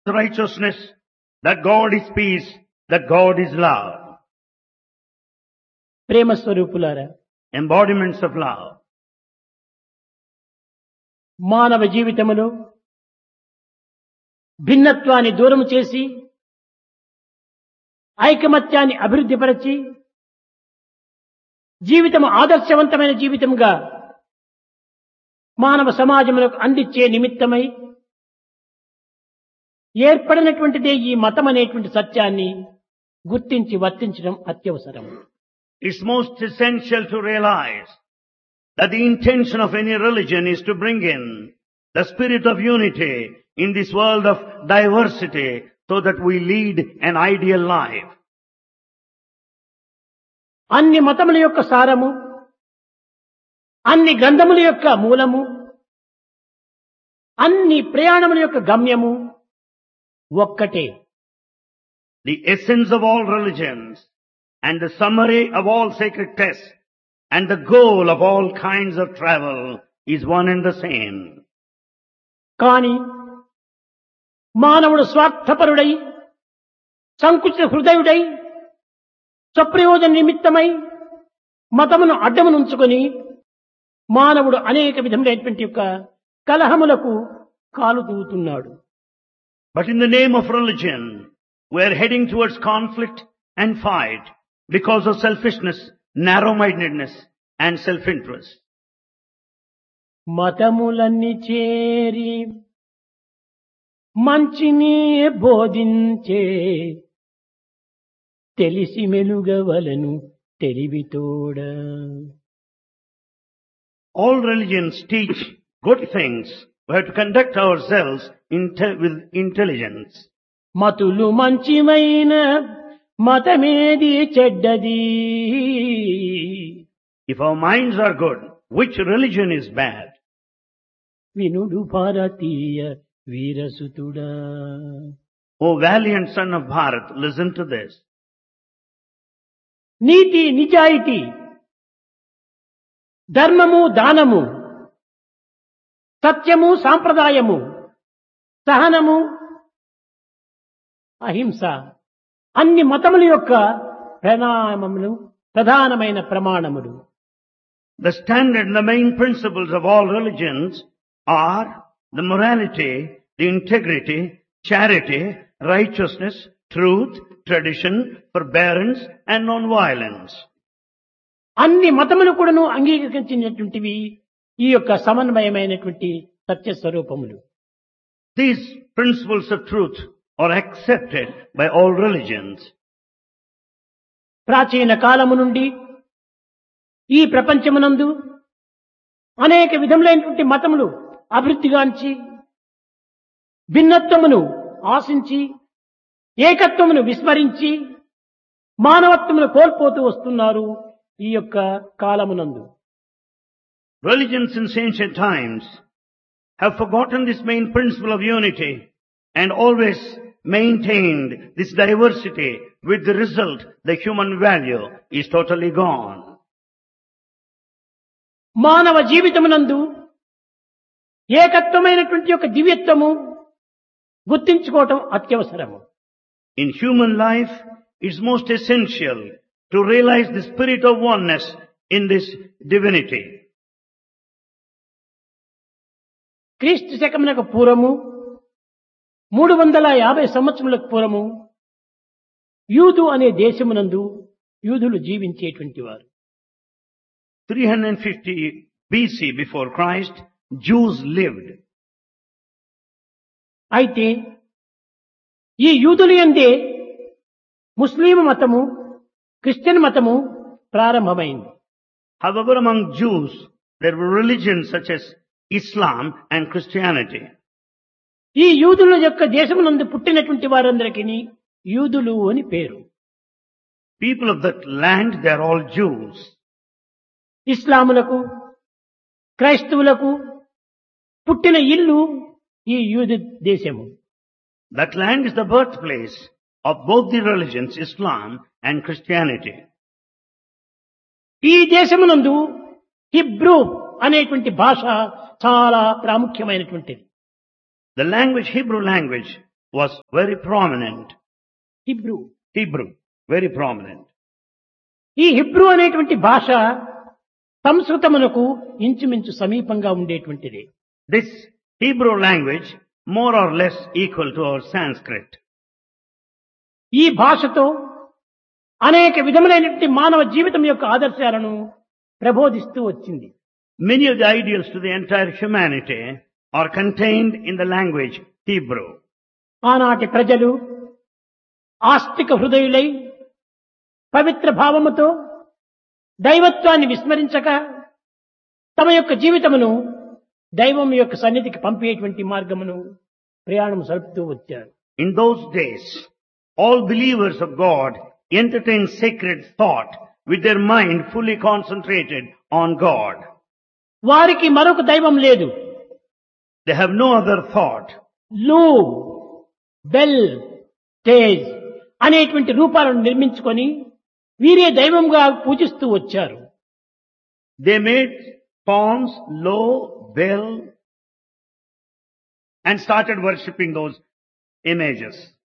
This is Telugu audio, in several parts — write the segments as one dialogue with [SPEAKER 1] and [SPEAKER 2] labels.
[SPEAKER 1] righteousness, that God is peace, that God is love,
[SPEAKER 2] ప్రేమ స్వరూపులారా,
[SPEAKER 1] embodiments of love.
[SPEAKER 2] మానవ జీవితములో భిన్నత్వాన్ని దూరం చేసి ఐకమత్యాన్ని అభివృద్ధిపరచి జీవితం ఆదర్శవంతమైన జీవితంగా మానవ సమాజములకు అందించే నిమిత్తమై ఏర్పడినటువంటిదే ఈ మతం అనేటువంటి సత్యాన్ని గుర్తించి వర్తించడం అత్యవసరం.
[SPEAKER 1] It's most essential to realize that the intention of any religion is to bring in the spirit of unity in this world of diversity so that we lead an ideal life.
[SPEAKER 2] అన్ని మతముల యొక్క సారము, అన్ని గ్రంథముల యొక్క మూలము, అన్ని ప్రయాణముల యొక్క గమ్యము ఒక్కటే.
[SPEAKER 1] The essence of all religions and the summary of all sacred texts and the goal of all kinds of travel is one and the same.
[SPEAKER 2] కాని మానవుడు స్వార్థపరుడై, సంకుచిత హృదయుడై, స్వప్రయోజన నిమిత్తమై మతమును అడ్డమునుంచుకొని మానవుడు అనేక విధములైనటువంటి యొక్క కలహములకు కాలు దూవుతున్నాడు.
[SPEAKER 1] But in the name of religion, we are heading towards conflict and fight because of selfishness, narrow-mindedness and self-interest.
[SPEAKER 2] మతములన్నీ చేరి మంచిని బోధించే తెలిసి మెలుగవలను తెలివితోడ.
[SPEAKER 1] All religions teach good things. We have to conduct ourselves with intelligence.
[SPEAKER 2] మతులు మంచివైన మతమేది చెడ్డది.
[SPEAKER 1] If our minds are good, which religion is bad?
[SPEAKER 2] వినుడు భారతీయ వీరసుతుడా.
[SPEAKER 1] O valiant son of Bharat, listen to this.
[SPEAKER 2] నీతి నిజాయితీ, ధర్మము దానము, సత్యము సాంప్రదాయము, సహనము అహింస అన్ని మతముల యొక్క ప్రధానమైన ప్రమాణములు.
[SPEAKER 1] The standard and the main principles of all religions are the morality, the integrity, charity, righteousness, truth, tradition, forbearance and non-violence.
[SPEAKER 2] అన్ని మతములు కూడాను అంగీకరించినటువంటివి ఈ యొక్క సమన్వయమైనటువంటి సత్య స్వరూపములు.
[SPEAKER 1] These principles of truth are accepted by all religions.
[SPEAKER 2] ప్రాచీన కాలము నుండి ఈ ప్రపంచమునందు అనేక విధములైనటువంటి మతములు అభివృద్ధిగాంచి భిన్నత్వమును ఆశించి ఏకత్వమును విస్మరించి మానవత్వమును కోల్పోతూ వస్తున్నారు ఈ యొక్క కాలమునందు.
[SPEAKER 1] Religions in ancient times have forgotten this main principle of unity and always maintained this diversity, with the result the human value is totally gone.
[SPEAKER 2] మానవ జీవితమునందు ఏకత్వమైనటువంటి యొక్క దివ్యత్వము గుర్తించుకోవటం అత్యవసరము.
[SPEAKER 1] In human life, it's most essential to realize the spirit of oneness in this divinity.
[SPEAKER 2] క్రీస్తు శకమునకు పూర్వము 350 సంవత్సరములకు పూర్వము యూదు అనే దేశమునందు యూదులు జీవించేటువంటి వారు.
[SPEAKER 1] 350 BC before Christ, Jews lived.
[SPEAKER 2] అయితే ఈ యూదులు యందే ముస్లిం మతము, క్రిస్టియన్ మతము ప్రారంభమైంది.
[SPEAKER 1] However, among Jews, there were religions such as Islam and Christianity.
[SPEAKER 2] ఈ యూదుల యొక్క దేశమునందు పుట్టినటువంటి వారందరికీ యూదులు అని పేరు.
[SPEAKER 1] People of that land, they are all Jews.
[SPEAKER 2] ఇస్లాములకు, క్రైస్తవులకు పుట్టిన ఇల్లు ఈ యూదు దేశము.
[SPEAKER 1] That land is the birthplace of both the religions, Islam and Christianity.
[SPEAKER 2] ఈ దేశమునందు హిబ్రూ అనేటువంటి భాష చాలా ప్రాముఖ్యమైనటువంటిది.
[SPEAKER 1] The language, Hebrew language, was very prominent.
[SPEAKER 2] Hebrew.
[SPEAKER 1] Hebrew, very prominent.
[SPEAKER 2] ఈ హిబ్రూ అనేటువంటి భాష సంస్కృతమునకు ఇంచుమించు సమీపంగా ఉండేటువంటిది.
[SPEAKER 1] This Hebrew language more or less equal to our Sanskrit.
[SPEAKER 2] ఈ భాషతో అనేక విధములైనటువంటి మానవ జీవితం యొక్క ఆదర్శాలను ప్రబోధిస్తూ వచ్చింది.
[SPEAKER 1] Many of the ideals to the entire humanity are contained in the language Hebrew.
[SPEAKER 2] ఆనాటి ప్రజలు ఆస్తిక హృదయులై పవిత్ర భావముతో దైవత్వాన్ని విస్మరించక తమ యొక్క జీవితమును దైవం యొక్క సన్నిధికి పంపేటువంటి మార్గమును ప్రయాణం సలుపుతూ వచ్చారు.
[SPEAKER 1] In those days, all believers of God entertain sacred thought with their mind fully concentrated on God.
[SPEAKER 2] వారికి మరొక దైవం లేదు.
[SPEAKER 1] They have no other thought.
[SPEAKER 2] లూ, బెల్, తేజ్ అనేటువంటి రూపాలను నిర్మించుకొని వీరే దైవంగా పూజిస్తూ వచ్చారు.
[SPEAKER 1] They made forms, Lo, Bel, and started worshipping those images.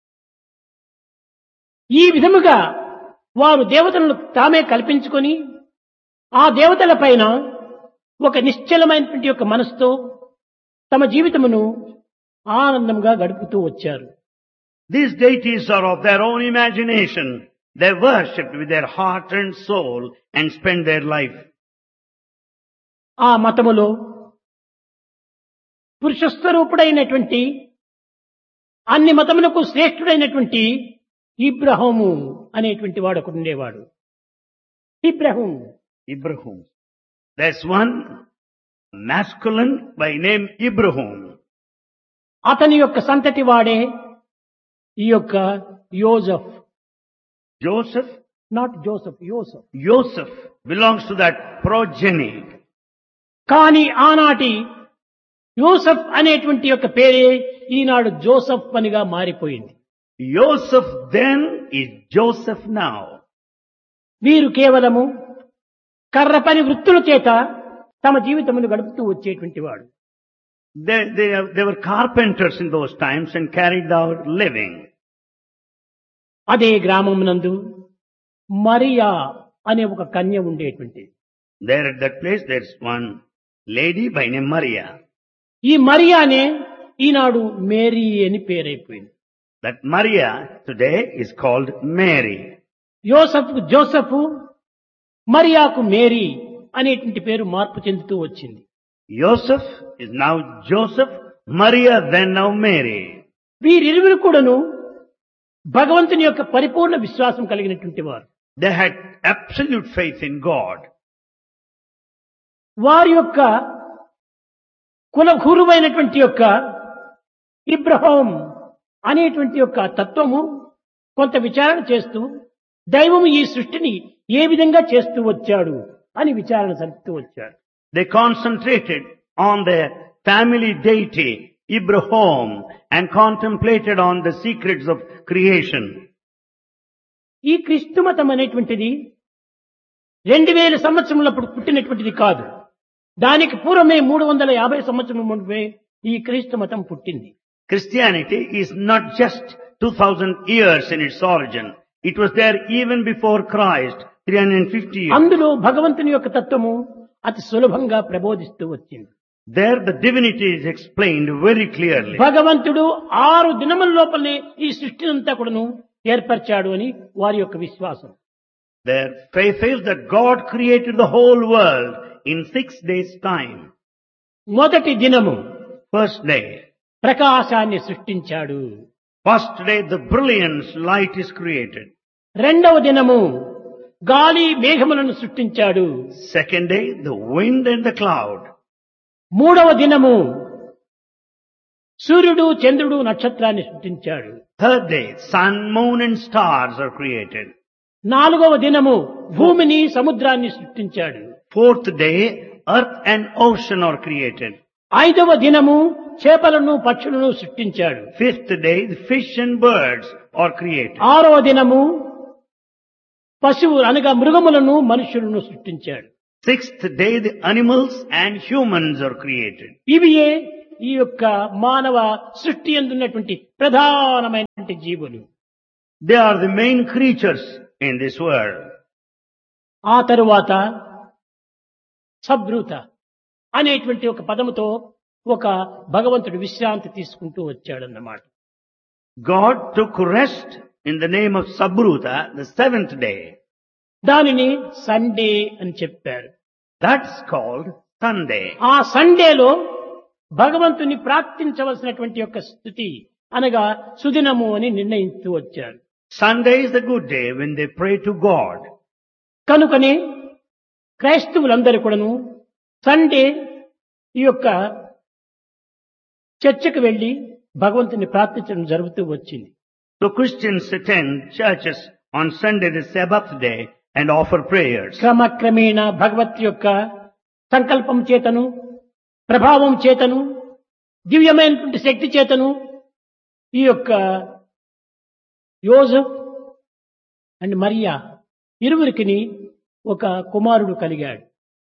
[SPEAKER 2] ఈ విధముగా వారు దేవతలను తామే కల్పించుకొని ఆ దేవతల పైన ఒక నిశ్చలమైనటువంటి యొక్క మనసుతో తమ జీవితమును ఆనందంగా గడుపుతూ వచ్చారు.
[SPEAKER 1] These deities are of their own imagination. They worshipped with their heart and soul and spend their life.
[SPEAKER 2] ఆ మతములో పురుషస్వరూపుడైనటువంటి అన్ని మతములకు శ్రేష్ఠుడైనటువంటి ఇబ్రహీము అనేటువంటి వాడు ఒకడు ఉండేవాడు.
[SPEAKER 1] Ibrahim. There's one masculine by name Ibrahim.
[SPEAKER 2] అతని యొక్క సంతతి వాడే ఈ యొక్క యోసెఫ్.
[SPEAKER 1] Joseph?
[SPEAKER 2] Not Joseph, యోసెఫ్.
[SPEAKER 1] Joseph belongs to that progeny.
[SPEAKER 2] కానీ ఆనాటి యోసెఫ్ అనేటువంటి యొక్క పేరే ఈనాడు జోసెఫ్ అనిగా మారిపోయింది.
[SPEAKER 1] Joseph then is Joseph now.
[SPEAKER 2] వీరు కేవలము కర్ర పని వృత్తుల చేత తమ జీవితమును గడుపుతూ వచ్చేటువంటి వాడు.
[SPEAKER 1] They were carpenters in those times and carried out living.
[SPEAKER 2] అదే గ్రామమునందు మరియా అనే ఒక కన్య ఉండేటువంటి.
[SPEAKER 1] There at that place there's one lady by name Maria.
[SPEAKER 2] ఈ మరియానే ఈనాడు మేరీ అని పేరైపోయింది.
[SPEAKER 1] That Maria today is called Mary.
[SPEAKER 2] యోసెఫ్ Joseph, మరియాకు Mary అనేటువంటి పేరు మార్పు చెందుతూ వచ్చింది.
[SPEAKER 1] Joseph is now Joseph, Maria then now Mary.
[SPEAKER 2] వీరిరువురు కూడాను భగవంతుని యొక్క పరిపూర్ణ విశ్వాసం కలిగినటువంటి వారు.
[SPEAKER 1] They had absolute faith in God.
[SPEAKER 2] వారి యొక్క కులగురువైనటువంటి యొక్క ఇబ్రహీం అనేటువంటి యొక్క తత్వము కొంత విచారణ చేస్తూ దైవము ఈ సృష్టిని ఏ విధంగా చేస్తూ వచ్చాడు అని విచారణ జరుపుతూ వచ్చాడు.
[SPEAKER 1] They concentrated on their family deity, Ibrahim, and contemplated on the secrets of creation.
[SPEAKER 2] ఈ క్రీస్తు మతం అనేటువంటిది 2000 సంవత్సరములప్పుడు పుట్టినటువంటిది కాదు. దానికి పూర్వమే 350 సంవత్సరముల ముందే ఈ క్రీస్తు మతం పుట్టింది.
[SPEAKER 1] Christianity is not just 2000 years in its origin. It was there even before Christ, 350 years.
[SPEAKER 2] అందులో భగవంతుని యొక్క తత్వము అతి సులభంగా ప్రబోధిస్తూ వచ్చింది.
[SPEAKER 1] There the divinity is explained very clearly.
[SPEAKER 2] భగవంతుడు 6 దినముల లోపలనే ఈ సృష్టినంతా కూడాను ఏర్పరిచాడు అని వారి యొక్క విశ్వాసం.
[SPEAKER 1] Their faith is that God created the whole world in 6 days' time.
[SPEAKER 2] మొదటి దినము
[SPEAKER 1] First day.
[SPEAKER 2] ప్రకాశాన్ని సృష్టించాడు.
[SPEAKER 1] First day the brilliance light is created.
[SPEAKER 2] రెండవ దినము గాలి మేఘములను సృష్టించాడు.
[SPEAKER 1] Second day the wind and the cloud.
[SPEAKER 2] మూడవ దినము సూర్యుడు చంద్రుడు నక్షత్రాన్ని సృష్టించాడు.
[SPEAKER 1] Third day sun, moon and stars are created.
[SPEAKER 2] నాలుగవ దినము భూమిని సముద్రాన్ని సృష్టించాడు.
[SPEAKER 1] Fourth day earth and ocean are created.
[SPEAKER 2] ఐదవ దినము చేపలను పక్షులను సృష్టించాడు.
[SPEAKER 1] Fifth day the fish and birds are created.
[SPEAKER 2] ఆరవ దినము పశువు అనగా మృగములను మనుషులను సృష్టించాడు.
[SPEAKER 1] Sixth day the animals and humans are created.
[SPEAKER 2] ఇవియే ఈ యొక్క మానవ సృష్టి యందున్నటువంటి ప్రధానమైనటువంటి జీవులు.
[SPEAKER 1] They are the main creatures in this world.
[SPEAKER 2] ఆ తరువాత సబ్రూత అనేటువంటి ఒక పదముతో ఒక భగవంతుడు విశ్రాంతి తీసుకుంటూ వచ్చాడన్నమాట.
[SPEAKER 1] God took rest in the name of Sabruta, the seventh day.
[SPEAKER 2] దానిని సండే అని చెప్పారు.
[SPEAKER 1] That's called Sunday.
[SPEAKER 2] ఆ సండేలో భగవంతుని ప్రార్థించవలసినటువంటి యొక్క స్థుతి అనగా సుదినము అని నిర్ణయిస్తూ వచ్చారు.
[SPEAKER 1] Sunday is the good day when they pray to God.
[SPEAKER 2] కనుకనే క్రైస్తవులందరూ కూడాను సండే ఈ యొక్క చర్చకు వెళ్లి భగవంతుని ప్రార్థించడం జరుగుతూ వచ్చింది.
[SPEAKER 1] So Christians attend churches on Sunday, the Sabbath day, and offer prayers.
[SPEAKER 2] క్రమక్రమేణ భగవత్ యొక్క సంకల్పం చేతను ప్రభావం చేతను దివ్యమైనటువంటి శక్తి చేతను ఈ యొక్క యోసెఫ్ అండ్ మరియా ఇరువురికి ఒక కుమారుడు కలిగాడు.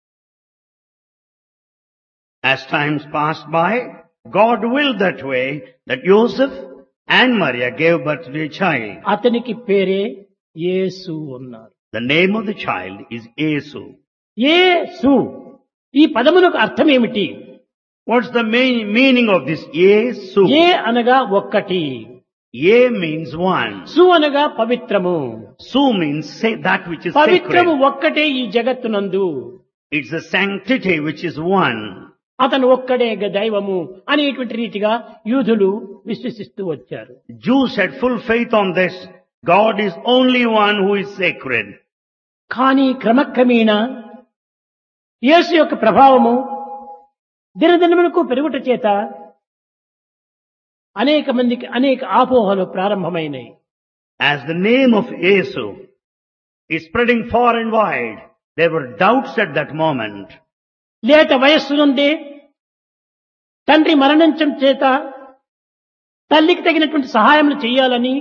[SPEAKER 1] As times passed by, God willed that way that Joseph and Maria gave birth to a child.
[SPEAKER 2] అతనికి పేరే యేసు అన్నారు.
[SPEAKER 1] The name of the child is Yesu.
[SPEAKER 2] యేసు ఈ పదమునకు అర్థం ఏమిటి?
[SPEAKER 1] What's the main meaning of this Yesu?
[SPEAKER 2] ఏ అనగా ఒక్కటి,
[SPEAKER 1] Ye means one.
[SPEAKER 2] సు అనగా పవిత్రము.
[SPEAKER 1] Su means say that which is
[SPEAKER 2] పవిత్రము
[SPEAKER 1] sacred.
[SPEAKER 2] ఒక్కటే ఈ జగత్తునందు.
[SPEAKER 1] It's the sanctity which is one.
[SPEAKER 2] అతను ఒక్కడే దైవము అనేటువంటి రీతిగా యూదులు విశ్వసిస్తూ వచ్చారు.
[SPEAKER 1] Jews had full faith on this. God is only one who is sacred.
[SPEAKER 2] కానీ క్రమక్రమేణా యేసు యొక్క ప్రభావము దినదినములకు పెరుగుట చేత అనేక మందికి అనేక ఆపోహలు ప్రారంభమైనాయి.
[SPEAKER 1] As the name of Yesu is spreading far and wide, there were doubts at that moment.
[SPEAKER 2] లేత వయస్సు నుండే తండ్రి మరణించడం చేత తల్లికి తగినటువంటి సహాయం చేయాలని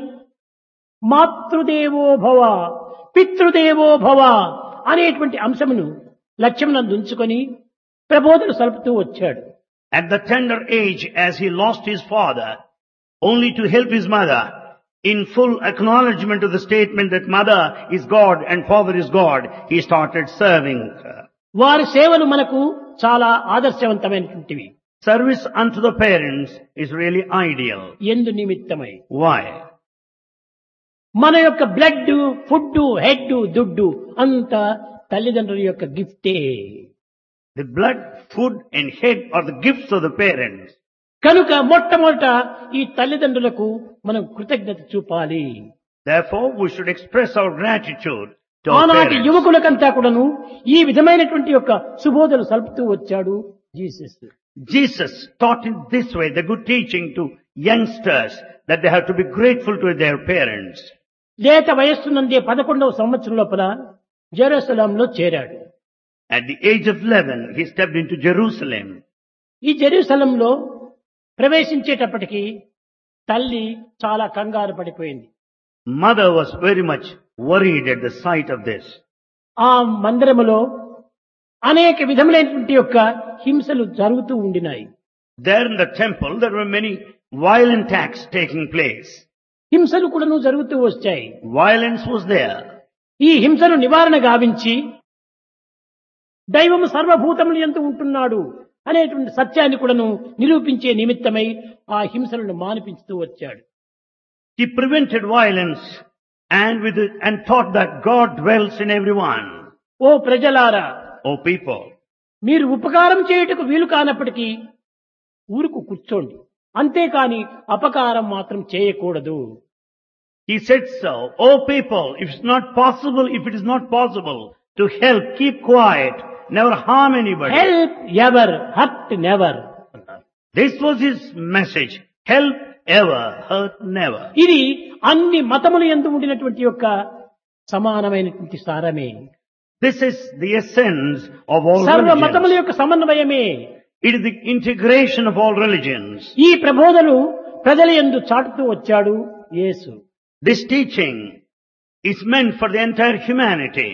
[SPEAKER 2] మాతృదేవో భవ పితృదేవో భవ అనేటువంటి అంశమును లక్ష్యమునందు ఉంచుకొని ప్రబోధన సలుపుతూ వచ్చాడు.
[SPEAKER 1] At the tender age, as he lost his father, only to help his mother, in full acknowledgement of the statement that mother is God and father is God, he started serving her.
[SPEAKER 2] వారి సేవలు మనకు చాలా ఆదర్శవంతమైనటువంటివి.
[SPEAKER 1] Service unto the parents is really ideal.
[SPEAKER 2] ఎందు నిమిత్తమై
[SPEAKER 1] Why?
[SPEAKER 2] మన యొక్క బ్లడ్, ఫుడ్, హెడ్, దుడ్డు అంతా తల్లిదండ్రుల యొక్క గిఫ్టే.
[SPEAKER 1] The blood, food and head are the gifts of the parents.
[SPEAKER 2] కనుక మొట్టమొదట ఈ తల్లిదండ్రులకు మనం కృతజ్ఞత చూపాలి.
[SPEAKER 1] Therefore, we should express our gratitude to our
[SPEAKER 2] ఆనాటి
[SPEAKER 1] parents.
[SPEAKER 2] యువకులకంతా కూడాను ఈ విధమైనటువంటి యొక్క సుబోధలు సలుపుతూ వచ్చాడు Jesus.
[SPEAKER 1] Jesus taught in this way the good teaching to youngsters that they have to be grateful to their parents.
[SPEAKER 2] లేత వయస్సు నందే 11వ సంవత్సరం లోపల జెరూసలంలో చేరాడు.
[SPEAKER 1] At the age of 11, he stepped into Jerusalem.
[SPEAKER 2] ఈ జెరూసలంలో ప్రవేశించేటప్పటికి తల్లి చాలా కంగారు పడిపోయింది.
[SPEAKER 1] Mother was very much worried at the sight of this.
[SPEAKER 2] ఆ మందిరములో అనేక విధములైనటువంటి యొక్క హింసలు జరుగుతూ ఉండినాయి.
[SPEAKER 1] There in the temple, there were many violent acts taking place.
[SPEAKER 2] హింసలు కూడాను జరుగుతూ వచ్చాయి.
[SPEAKER 1] Violence was there.
[SPEAKER 2] ఈ హింసను నివారణ గావించి దైవము సర్వభూతములు యందు ఉంటున్నాడు అనేటువంటి సత్యాన్ని కూడాను నిరూపించే నిమిత్తమై ఆ హింసలను మానిపించుతూ వచ్చాడు.
[SPEAKER 1] He prevented violence and taught that God dwells in everyone.
[SPEAKER 2] ఓ ప్రజలారా,
[SPEAKER 1] O people,
[SPEAKER 2] మీరు ఉపకారం చేయుటకు వీలు కానప్పటికీ ఊరుకు కూర్చోండి, అంతేకాని అపకారం మాత్రం చేయకూడదు.
[SPEAKER 1] he said so. O people, if it is not possible to help, keep quiet, never harm anybody.
[SPEAKER 2] Help ever, hurt never అన్నారు.
[SPEAKER 1] This was his message. Help ever, hurt never.
[SPEAKER 2] ఇది అన్ని మతములు యందు ఉండినటువంటి యొక్క సమానమైనటువంటి సారమే.
[SPEAKER 1] This is the essence of all
[SPEAKER 2] సర్వ మతముల
[SPEAKER 1] religions.
[SPEAKER 2] యొక్క సమన్వయమే.
[SPEAKER 1] It is the integration of all religions.
[SPEAKER 2] ఈ ప్రబోధలు ప్రజల యందు చాటుతూ వచ్చాడు యేసు.
[SPEAKER 1] This teaching is meant for the entire humanity.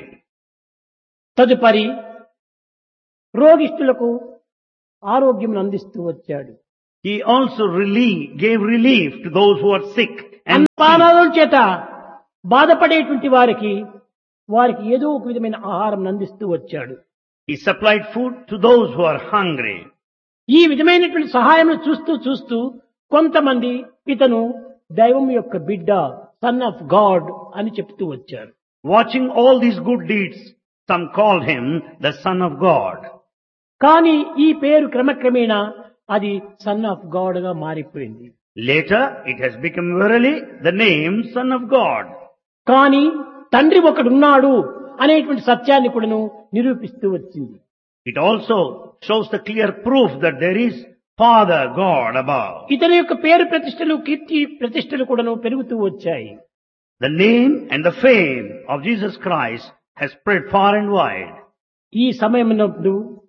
[SPEAKER 2] తదుపరి రోగిష్ఠులకు ఆరోగ్యం అందిస్తూ వచ్చాడు.
[SPEAKER 1] He also gave relief to those who are sick and
[SPEAKER 2] అన్నపానాదుల చేత బాధపడేటువంటి వారికి ఏదో ఒక విధమైన ఆహారం అందిస్తూ వచ్చాడు.
[SPEAKER 1] he supplied food to those who are hungry.
[SPEAKER 2] ఈ విధమైనటువంటి సహాయం చూస్తూ కొంతమంది ఇతను దైవం యొక్క బిడ్డ, సన్ ఆఫ్ గాడ్ అని చెప్తూ వచ్చారు.
[SPEAKER 1] Watching all these good deeds, some called him the Son of God.
[SPEAKER 2] కానీ ఈ పేరు క్రమక్రమేణా అది సన్ ఆఫ్ గాడ్ గా మారిపోయింది.
[SPEAKER 1] Later, it has become verily the name Son of God.
[SPEAKER 2] కానీ తండ్రి ఒకడున్నాడు అనేటువంటి సత్యాన్ని కూడాను నిరూపిస్తూ వచ్చింది.
[SPEAKER 1] It also shows the clear proof that there is Father God above.
[SPEAKER 2] ఇతని యొక్క పేరు ప్రతిష్టలు, కీర్తి ప్రతిష్టలు కూడాను పెరుగుతూ వచ్చాయి.
[SPEAKER 1] The name and the fame of Jesus Christ has spread far and wide.
[SPEAKER 2] ఈ సమయమునందు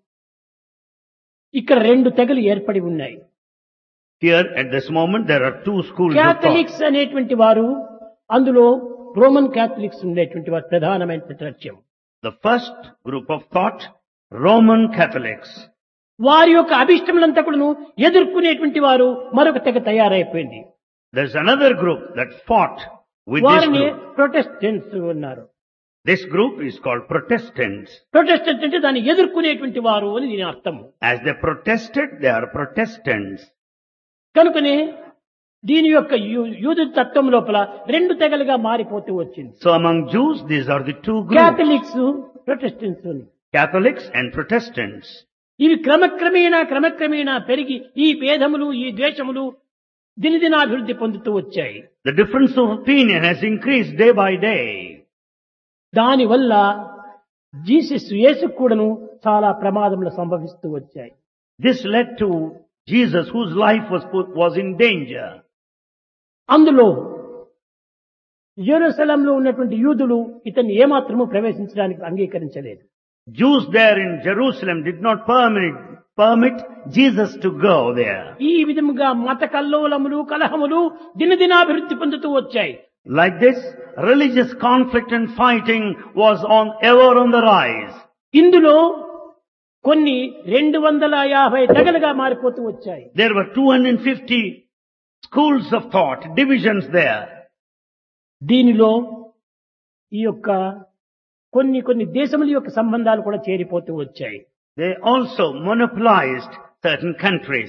[SPEAKER 2] ఇక్కడ రెండు తెగలు ఏర్పడి ఉన్నాయి.
[SPEAKER 1] Here at this moment there are two schools of thought.
[SPEAKER 2] Catholics అనేటువంటి వారు, అందులో రోమన్ క్యాథలిక్స్ ఉండేటువంటి వారు ప్రధానమైన లక్ష్యం.
[SPEAKER 1] The first group of thought, Roman Catholics.
[SPEAKER 2] వారి యొక్క అభిష్టములంతా కూడాను ఎదుర్కొనేటువంటి వారు మరొక తెగ తయారైపోయింది.
[SPEAKER 1] There's another group that fought with this
[SPEAKER 2] వారిని
[SPEAKER 1] group.
[SPEAKER 2] ప్రొటెస్టెంట్స్ ఉన్నారు.
[SPEAKER 1] This group is called Protestants.
[SPEAKER 2] Protestant అంటే దాన్ని ఎదుర్కొనేటువంటి వారు అని దీని అర్థం.
[SPEAKER 1] As they protested, they are Protestants.
[SPEAKER 2] కనుకనే దీని యొక్క యూదు తత్వం లోపల రెండు తెగలుగా మారిపోతూ వచ్చింది.
[SPEAKER 1] So among Jews, these are the two groups.
[SPEAKER 2] Catholics, Protestants.
[SPEAKER 1] Catholics and Protestants.
[SPEAKER 2] ఇవి క్రమక్రమేణా పెరిగి ఈ భేదములు, ఈ ద్వేషములు దినదినాభివృద్ధి పొందుతూ వచ్చాయి.
[SPEAKER 1] The difference of opinion has increased day by day.
[SPEAKER 2] దానివల్ల యేసు కూడాను చాలా ప్రమాదములు సంభవిస్తూ వచ్చాయి.
[SPEAKER 1] This led to Jesus, whose life was in danger.
[SPEAKER 2] అందులో యెరూషలేంలో ఉన్నటువంటి యూదులు ఇతన్ని ఏమాత్రము ప్రవేశించడానికి అంగీకరించలేదు.
[SPEAKER 1] Jews there in Jerusalem did not permit Jesus to go there.
[SPEAKER 2] ఈ విధముగా మత కల్లోలములు, కలహములు దినదినాభివృద్ధి పొందుతూ వచ్చాయి.
[SPEAKER 1] Like this, religious conflict and fighting was ever on the rise.
[SPEAKER 2] ఇందులో కొన్ని 250 తెగలుగా మారిపోతూ వచ్చాయి.
[SPEAKER 1] There were 250 schools of thought, divisions there.
[SPEAKER 2] దీనిలో ఈ యొక్క కొన్ని దేశముల యొక్క సంబంధాలు కూడా చేరిపోతూ వచ్చాయి.
[SPEAKER 1] They also monopolized certain countries.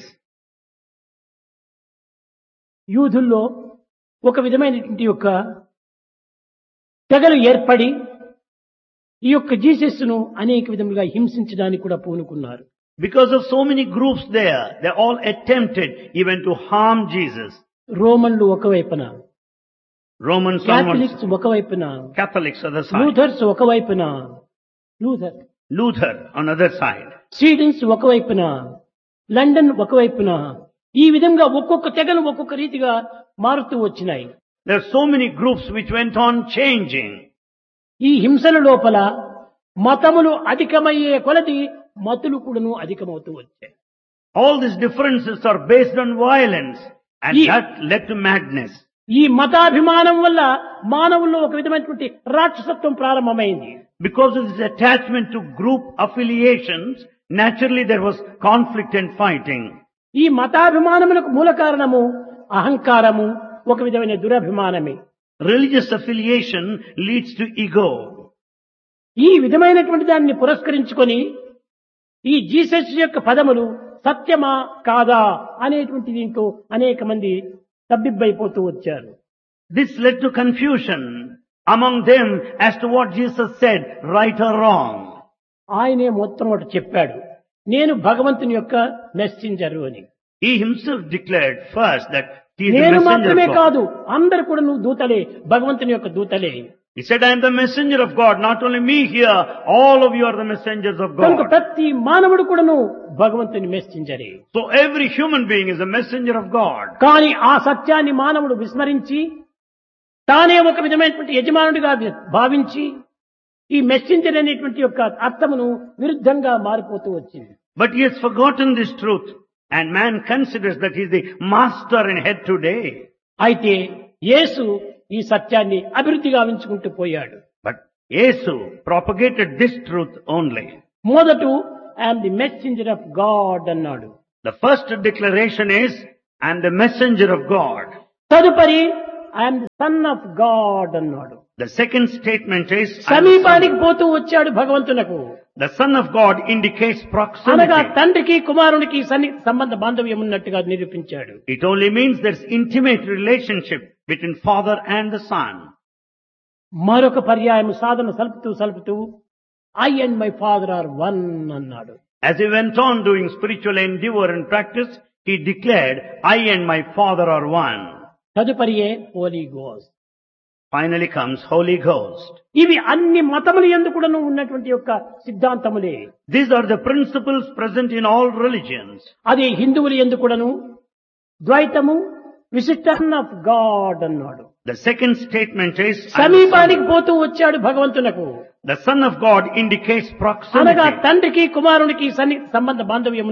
[SPEAKER 2] యూదుల్లో ఒక విధమైనటువంటి యొక్క తెగలు ఏర్పడి ఈ యొక్క జీసస్ను అనేక విధములుగా హింసించడానికి కూడా పూనుకున్నారు.
[SPEAKER 1] Because of so many groups there, they all attempted even to harm Jesus.
[SPEAKER 2] రోమన్లు ఒకవైపున,
[SPEAKER 1] Romans,
[SPEAKER 2] క్యాథలిక్స్ ఒకవైపున,
[SPEAKER 1] Catholics on the side,
[SPEAKER 2] లూథర్స్ ఒకవైపున,
[SPEAKER 1] Luther on the other side,
[SPEAKER 2] స్వీడన్స్ ఒకవైపున, లండన్ ఒకవైపున, ఈ విధంగా ఒక్కొక్క తెగలు ఒక్కొక్క రీతిగా మారుతూ వచ్చినాయి.
[SPEAKER 1] there are so many groups which went on changing.
[SPEAKER 2] ఈ హింసల లోపల మతములు అధికమయ్యే కొలది మతులు కూడాను అధికమవుతూ వచ్చాయి.
[SPEAKER 1] All these differences are based on violence, and that led to madness.
[SPEAKER 2] ఈ మతాభిమానం వల్ల మానవుల్లో ఒక విధమైనటువంటి రాక్షసత్వం ప్రారంభమైంది.
[SPEAKER 1] Because of this attachment to group affiliations, naturally there was conflict and fighting.
[SPEAKER 2] ఈ మతాభిమానములకు మూల కారణము అహంకారము, ఒక విధమైన దురభిమానమే.
[SPEAKER 1] Religious affiliation leads to ego.
[SPEAKER 2] ఈ విధమైనటువంటి దాన్ని పురస్కరించుకొని ఈ జీసస్ యొక్క పదములు సత్యమా కాదా అనేటువంటి దీంతో అనేక మంది తబ్బిబ్బైపోతూ వచ్చారు.
[SPEAKER 1] This led to confusion among them as to what Jesus said, right or wrong.
[SPEAKER 2] ఆయనే మొత్తం ఒకటి చెప్పాడు, నేను భగవంతుని యొక్క మెసెంజరు అని.
[SPEAKER 1] He himself declared first that he is the
[SPEAKER 2] నేను
[SPEAKER 1] messenger
[SPEAKER 2] మాత్రమే
[SPEAKER 1] of God.
[SPEAKER 2] కాదు, అందరు కూడా నువ్వు దూతలే, భగవంతుని యొక్క దూతలే.
[SPEAKER 1] He said, I am the messenger of God. Not only me here, all of you are the messengers of
[SPEAKER 2] కనుక
[SPEAKER 1] God.
[SPEAKER 2] ప్రతి మానవుడు కూడాను భగవంతుని మెసెంజరే.
[SPEAKER 1] So every human being is a messenger of God.
[SPEAKER 2] కానీ ఆ సత్యాన్ని మానవుడు విస్మరించి తానే ఒక విధమైనటువంటి యజమానుడిగా భావించి ఈ మెసెంజర్ అనేటువంటి యొక్క అర్థమును విరుద్ధంగా మారిపోతూ వచ్చింది.
[SPEAKER 1] But he has forgotten this truth, and man considers that he is the master and head today.
[SPEAKER 2] అయితే యేసు ఈ సత్యాన్ని అభివృద్ధి గావించుకుంటూ పోయాడు.
[SPEAKER 1] But Yesu propagated this truth only.
[SPEAKER 2] మొదట I'm the messenger of God అన్నాడు.
[SPEAKER 1] The first declaration is, I am the messenger of God.
[SPEAKER 2] తదుపరి I'm the son of God అన్నాడు.
[SPEAKER 1] The second statement is, I am the
[SPEAKER 2] సమీపానికి
[SPEAKER 1] son.
[SPEAKER 2] పోతూ వచ్చాడు భగవంతునకు.
[SPEAKER 1] The Son of God indicates
[SPEAKER 2] అనగా
[SPEAKER 1] proximity.
[SPEAKER 2] తండ్రికి కుమారునికి సంబంధ బాంధవ్యం ఉన్నట్టుగా నిరూపించాడు.
[SPEAKER 1] It only means there's intimate relationship between Father and the Son.
[SPEAKER 2] మరొక పర్యాయం సాధన సలుపుతూ I and my father are one అన్నాడు.
[SPEAKER 1] As he went on doing spiritual endeavor and practice, he declared, I and my Father are one.
[SPEAKER 2] తదుపరియే Holi ghost.
[SPEAKER 1] Finally comes Holy Ghost.
[SPEAKER 2] ఇవి అన్ని మతముల యందు కూడాను ఉన్నటువంటి యొక్క సిద్ధాంతములే.
[SPEAKER 1] These are the principles present in all religions.
[SPEAKER 2] అది హిందువుల యందు కూడాను ద్వైతము విశిష్టన్ ఆఫ్ గాడ్ అన్నాడు.
[SPEAKER 1] The second statement is, I am the
[SPEAKER 2] సమీపానికి
[SPEAKER 1] Son.
[SPEAKER 2] పోతూ వచ్చాడు భగవంతునకు.
[SPEAKER 1] The Son of God indicates
[SPEAKER 2] అనగా
[SPEAKER 1] proximity.
[SPEAKER 2] తండ్రికి కుమారునికి సంబంధ బాంధవ్యం